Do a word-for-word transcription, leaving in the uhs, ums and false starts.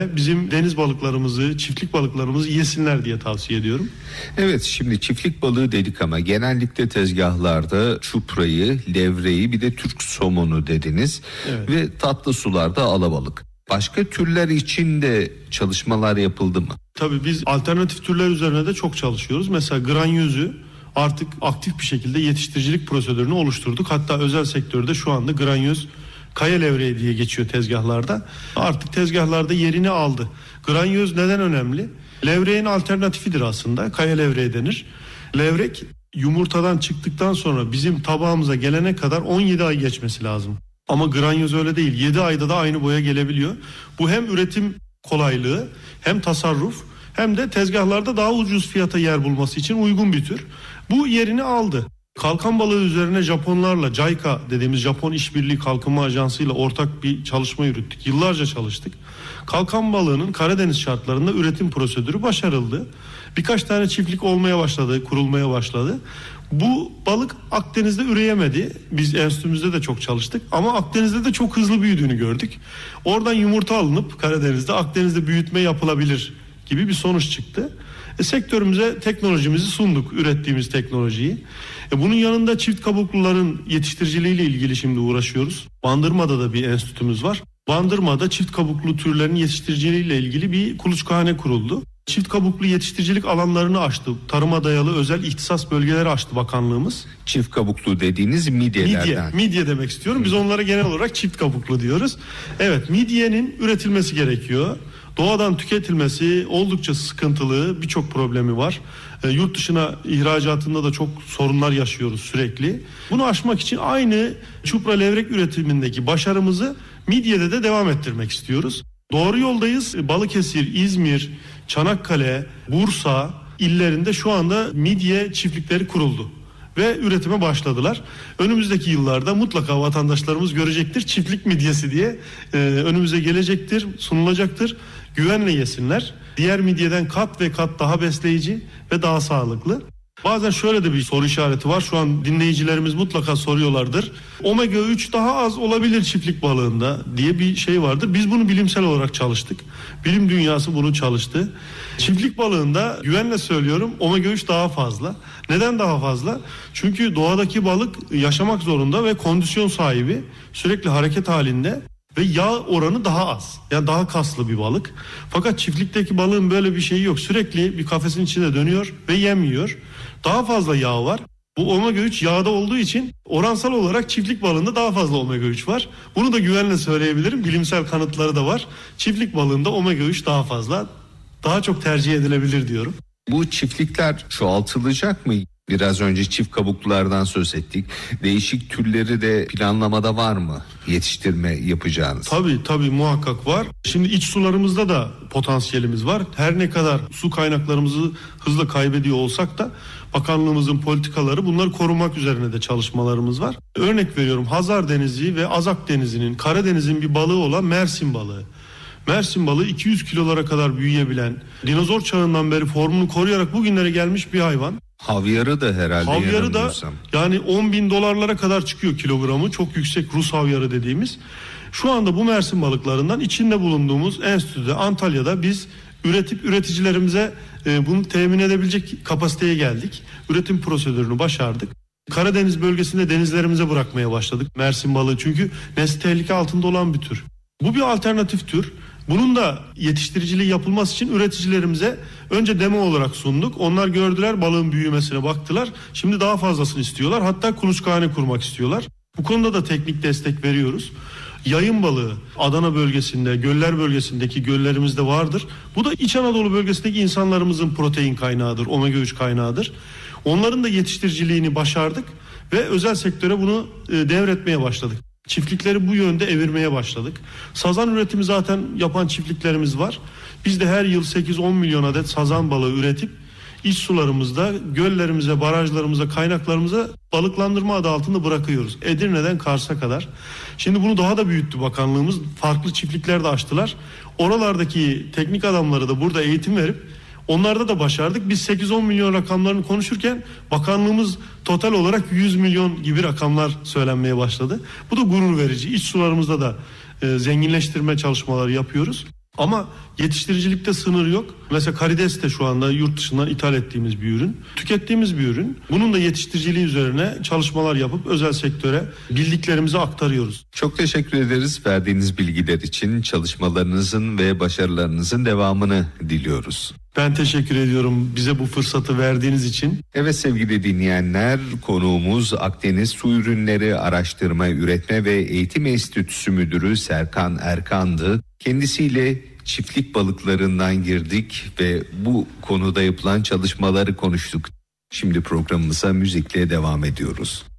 bizim deniz balıklarımızı, çiftlik balıklarımızı yesinler diye tavsiye ediyorum. Evet, şimdi çiftlik balığı dedik ama genellikle tezgahlarda çuprayı, levreyi, bir de Türk somonu dediniz. Evet. Ve tatlı sularda alabalık. Başka türler için de çalışmalar yapıldı mı? Tabii biz alternatif türler üzerine de çok çalışıyoruz. Mesela granyözü artık aktif bir şekilde yetiştiricilik prosedürünü oluşturduk. Hatta özel sektörde şu anda granyöz kaya levreği diye geçiyor tezgahlarda. Artık tezgahlarda yerini aldı. Granyöz neden önemli? Levreğin alternatifidir aslında. Kaya levreği denir. Levrek yumurtadan çıktıktan sonra bizim tabağımıza gelene kadar on yedi ay geçmesi lazım. Ama granyöz öyle değil. yedi ayda da aynı boya gelebiliyor. Bu hem üretim kolaylığı, hem tasarruf, hem de tezgahlarda daha ucuz fiyata yer bulması için uygun bir tür. Bu yerini aldı. Kalkan balığı üzerine Japonlarla, JICA dediğimiz Japon İşbirliği Kalkınma Ajansı ile ortak bir çalışma yürüttük. Yıllarca çalıştık. Kalkan balığının Karadeniz şartlarında üretim prosedürü başarıldı. Birkaç tane çiftlik olmaya başladı, kurulmaya başladı. Bu balık Akdeniz'de üreyemedi. Biz enstitümüzde de çok çalıştık ama Akdeniz'de de çok hızlı büyüdüğünü gördük. Oradan yumurta alınıp Karadeniz'de, Akdeniz'de büyütme yapılabilir gibi bir sonuç çıktı. E, sektörümüze teknolojimizi sunduk, ürettiğimiz teknolojiyi. E, bunun yanında çift kabukluların yetiştiriciliğiyle ilgili şimdi uğraşıyoruz. Bandırma'da da bir enstitümüz var. Bandırma'da çift kabuklu türlerin yetiştiriciliğiyle ilgili bir kuluçkahane kuruldu. Çift kabuklu yetiştiricilik alanlarını açtı. Tarıma dayalı özel ihtisas bölgeleri açtı bakanlığımız. Çift kabuklu dediğiniz midyelerden. Midye, midye demek istiyorum. Biz onlara genel olarak çift kabuklu diyoruz. Evet, midyenin üretilmesi gerekiyor. Doğadan tüketilmesi oldukça sıkıntılı, birçok problemi var. E, yurt dışına ihracatında da çok sorunlar yaşıyoruz sürekli. Bunu aşmak için aynı çupra levrek üretimindeki başarımızı midyede de devam ettirmek istiyoruz. Doğru yoldayız. Balıkesir, İzmir, Çanakkale, Bursa illerinde şu anda midye çiftlikleri kuruldu ve üretime başladılar. Önümüzdeki yıllarda mutlaka vatandaşlarımız görecektir. Çiftlik midyesi diye e, önümüze gelecektir, sunulacaktır. Güvenle yesinler. Diğer midyeden kat ve kat daha besleyici ve daha sağlıklı. Bazen şöyle de bir soru işareti var. Şu an dinleyicilerimiz mutlaka soruyorlardır. omega üç daha az olabilir çiftlik balığında diye bir şey vardır. Biz bunu bilimsel olarak çalıştık. Bilim dünyası bunu çalıştı. Çiftlik balığında güvenle söylüyorum omega üç daha fazla. Neden daha fazla? Çünkü doğadaki balık yaşamak zorunda ve kondisyon sahibi, sürekli hareket halinde. Ve yağ oranı daha az. Yani daha kaslı bir balık. Fakat çiftlikteki balığın böyle bir şeyi yok. Sürekli bir kafesin içinde dönüyor ve yem yiyor. Daha fazla yağ var. Bu omega üç yağda olduğu için oransal olarak çiftlik balığında daha fazla omega üç var. Bunu da güvenle söyleyebilirim. Bilimsel kanıtları da var. Çiftlik balığında omega üç daha fazla. Daha çok tercih edilebilir diyorum. Bu çiftlikler çoğaltılacak mı? Biraz önce çift kabuklulardan söz ettik. Değişik türleri de planlamada var mı? Yetiştirme yapacağınız. Tabii tabii muhakkak var. Şimdi iç sularımızda da potansiyelimiz var. Her ne kadar su kaynaklarımızı hızla kaybediyor olsak da bakanlığımızın politikaları bunları korumak üzerine de çalışmalarımız var. Örnek veriyorum, Hazar Denizi ve Azak Denizi'nin, Karadeniz'in bir balığı olan Mersin balığı. Mersin balığı iki yüz kilolara kadar büyüyebilen, dinozor çağından beri formunu koruyarak bugünlere gelmiş bir hayvan. Havyarı da herhalde. Havyarı da yani on bin dolarlara kadar çıkıyor kilogramı. Çok yüksek Rus havyarı dediğimiz. Şu anda bu Mersin balıklarından içinde bulunduğumuz enstitüde, Antalya'da biz üretip üreticilerimize e, bunu temin edebilecek kapasiteye geldik. Üretim prosedürünü başardık. Karadeniz bölgesinde denizlerimize bırakmaya başladık Mersin balığı, çünkü nesli tehlike altında olan bir tür. Bu bir alternatif tür. Bunun da yetiştiriciliği yapılması için üreticilerimize önce demo olarak sunduk. Onlar gördüler, balığın büyümesine baktılar. Şimdi daha fazlasını istiyorlar. Hatta kuluçkahane kurmak istiyorlar. Bu konuda da teknik destek veriyoruz. Yayın balığı Adana bölgesinde, göller bölgesindeki göllerimizde vardır. Bu da İç Anadolu bölgesindeki insanlarımızın protein kaynağıdır, omega üç kaynağıdır. Onların da yetiştiriciliğini başardık ve özel sektöre bunu devretmeye başladık. Çiftlikleri bu yönde evirmeye başladık. Sazan üretimi zaten yapan çiftliklerimiz var. Biz de her yıl sekiz on milyon adet sazan balığı üretip iç sularımızda, göllerimize, barajlarımıza, kaynaklarımıza balıklandırma adı altında bırakıyoruz. Edirne'den Kars'a kadar. Şimdi bunu daha da büyüttü bakanlığımız. Farklı çiftlikler de açtılar. Oralardaki teknik adamları da burada eğitim verip onlarda da başardık. Biz sekiz on milyon rakamlarını konuşurken bakanlığımız total olarak yüz milyon gibi rakamlar söylenmeye başladı. Bu da gurur verici. İç sularımızda da e, zenginleştirme çalışmaları yapıyoruz. Ama yetiştiricilikte sınır yok. Mesela karides de şu anda yurt dışından ithal ettiğimiz bir ürün. Tükettiğimiz bir ürün. Bunun da yetiştiriciliği üzerine çalışmalar yapıp özel sektöre bildiklerimizi aktarıyoruz. Çok teşekkür ederiz verdiğiniz bilgiler için. Çalışmalarınızın ve başarılarınızın devamını diliyoruz. Ben teşekkür ediyorum bize bu fırsatı verdiğiniz için. Evet sevgili dinleyenler, konuğumuz Akdeniz Su Ürünleri Araştırma, Üretme ve Eğitim Enstitüsü Müdürü Serkan Erkan'dı. Kendisiyle çiftlik balıklarından girdik ve bu konuda yapılan çalışmaları konuştuk. Şimdi programımıza müzikle devam ediyoruz.